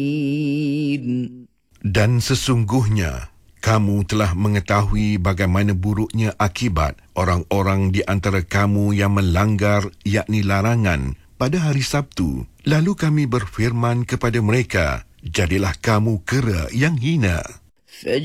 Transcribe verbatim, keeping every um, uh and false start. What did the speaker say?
Dan sesungguhnya kamu telah mengetahui bagaimana buruknya akibat orang-orang di antara kamu yang melanggar yakni larangan pada hari Sabtu. Lalu kami berfirman kepada mereka, jadilah kamu kera yang hina.